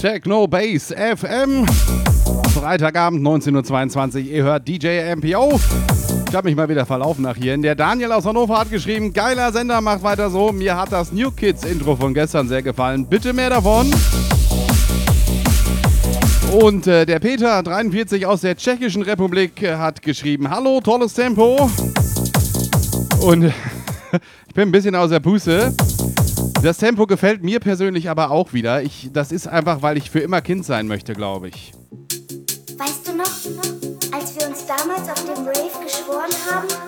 Techno Bass FM. Freitagabend 19:22 Uhr. Ihr hört DJ MPO. Ich habe mich mal wieder verlaufen nach hier. Der Daniel aus Hannover hat geschrieben, geiler Sender, macht weiter so. Mir hat das New Kids Intro von gestern sehr gefallen. Bitte mehr davon. Und der Peter 43 aus der Tschechischen Republik hat geschrieben, hallo, tolles Tempo. Und ich bin ein bisschen aus der Puste. Das Tempo gefällt mir persönlich aber auch wieder. Das ist einfach, weil ich für immer Kind sein möchte, glaube ich. Weißt du noch, als wir uns damals auf dem Rave geschworen haben?